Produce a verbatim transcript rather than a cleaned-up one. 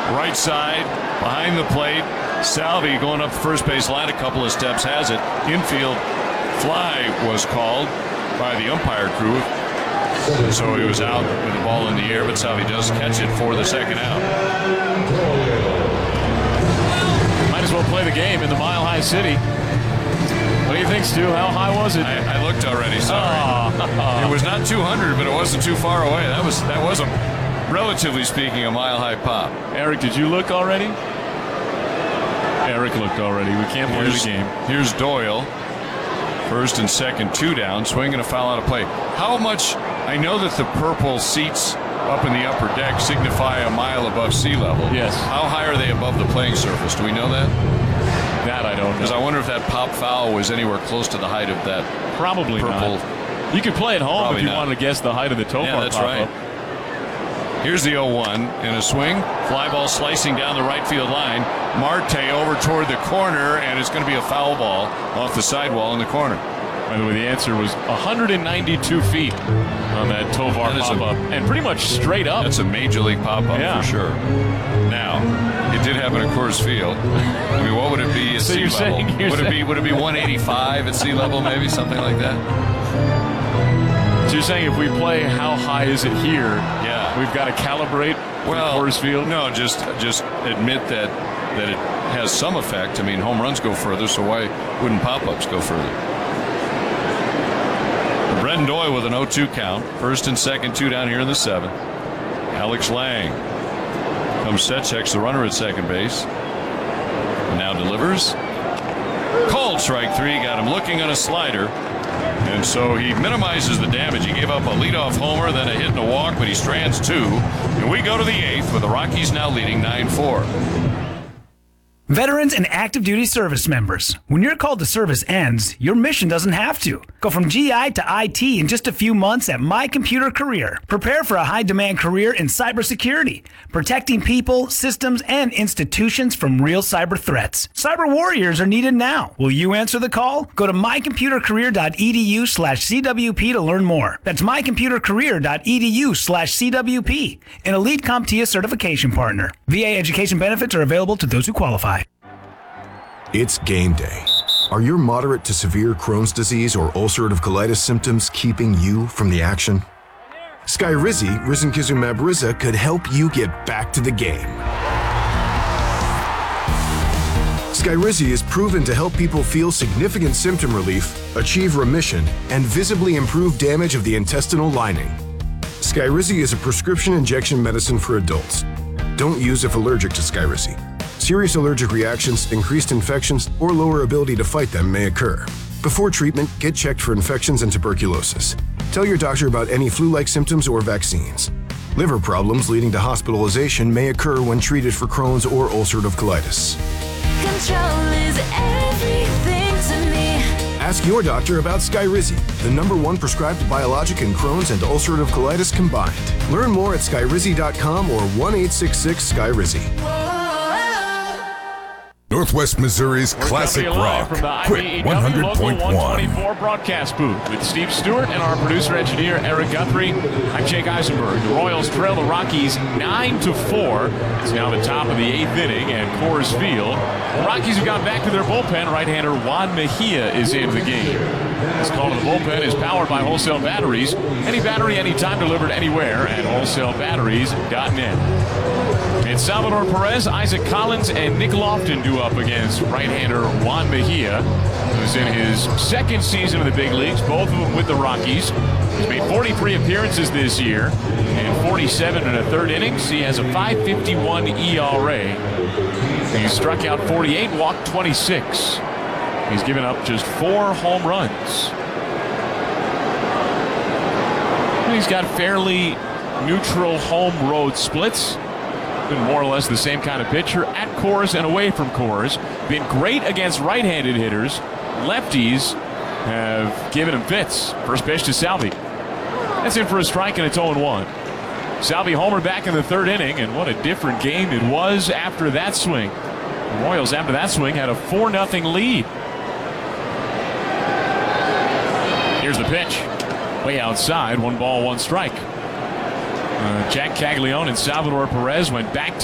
right side, behind the plate. Salvi going up the first base line a couple of steps has it. Infield fly was called by the umpire crew. So he was out with the ball in the air, but Salvi does catch it for the second out. Might as well play the game in the Mile High City. What do you think, Stu? How high was it? I, I looked already, sorry. Oh. It was not two hundred, but it wasn't too far away. That was, that was a, relatively speaking, a mile-high pop. Eric, did you look already? Eric looked already. We can't play Here's, the game. Here's Doyle. First and second, two down. Swing and a foul out of play. How much... I know that the purple seats up in the upper deck signify a mile above sea level. Yes. How high are they above the playing surface? Do we know that? That I don't know. Because I wonder if that pop foul was anywhere close to the height of that Probably purple. not. You could play at home Probably if you not. wanted to guess the height of the Topar Yeah, that's pop-up. right. Here's the oh one in a swing. Fly ball slicing down the right field line. Marte over toward the corner, and it's going to be a foul ball off the sidewall in the corner. By the way, the answer was one hundred ninety-two feet on that Tovar That is pop-up, a- and pretty much straight up. That's a major league pop-up Yeah. for sure. Now, it did happen at Coors Field. I mean, what would it be at So sea you're level? saying- you're would it be saying- would it be one eighty-five at sea level, maybe something like that? So you're saying if we play how high is it here, Yeah. we've got to calibrate for Well, Coors Field? no, just just admit that that it has some effect. I mean, home runs go further, so why wouldn't pop-ups go further? Brendan Doyle with an oh two count. First and second, two down here in the seventh. Alex Lang comes set, checks the runner at second base. And now delivers. Called strike three, got him looking on a slider. And so he minimizes the damage. He gave up a leadoff homer, then a hit and a walk, but he strands two. And we go to the eighth with the Rockies now leading nine four. Veterans and active duty service members, when your call to service ends, your mission doesn't have to. Go from G I to I T in just a few months at My Computer Career. Prepare for a high-demand career in cybersecurity, protecting people, systems, and institutions from real cyber threats. Cyber warriors are needed now. Will you answer the call? Go to mycomputercareer.edu slash CWP to learn more. That's mycomputercareer.edu slash CWP, an Elite CompTIA certification partner. V A education benefits are available to those who qualify. It's game day. Are your moderate to severe Crohn's disease or ulcerative colitis symptoms keeping you from the action? Skyrizi, risankizumab Riza, could help you get back to the game. Skyrizi is proven to help people feel significant symptom relief, achieve remission, and visibly improve damage of the intestinal lining. Skyrizi is a prescription injection medicine for adults. Don't use if allergic to Skyrizi. Serious allergic reactions, increased infections, or lower ability to fight them may occur. Before treatment, get checked for infections and tuberculosis. Tell your doctor about any flu-like symptoms or vaccines. Liver problems leading to hospitalization may occur when treated for Crohn's or ulcerative colitis. Control is everything to me. Ask your doctor about Skyrizi, the number one prescribed biologic in Crohn's and ulcerative colitis combined. Learn more at skyrizi dot com or one eight six six Skyrizi. Northwest Missouri's classic rock. From the Quick one hundred point one one. twenty-four broadcast booth with Steve Stewart and our producer-engineer Eric Guthrie. I'm Jake Eisenberg. The Royals trail the Rockies nine to four. It's now the top of the eighth inning at Coors Field. The Rockies have gone back to their bullpen. Right-hander Juan Mejia is in the game. This call to the bullpen is powered by Wholesale Batteries. Any battery, anytime, delivered anywhere at wholesale batteries dot net. It's Salvador Perez, Isaac Collins, and Nick Lofton due up against right-hander Juan Mejia, who's in his second season of the big leagues, both of them with the Rockies. He's made forty-three appearances this year and forty-seven in a third innings. He has a five fifty-one E R A. He struck out forty-eight, walked twenty-six. He's given up just four home runs. He's got fairly neutral home-road splits. Been more or less the same kind of pitcher at Coors and away from Coors. Been great against right-handed hitters. Lefties have given him fits. First pitch to Salvi. That's in for a strike, and it's oh one. Salvi homer back in the third inning, and what a different game it was after that swing. The Royals, after that swing, had a four nothing lead. Here's the pitch. Way outside, one ball, one strike. Uh, Jack Caglione and Salvador Perez went back to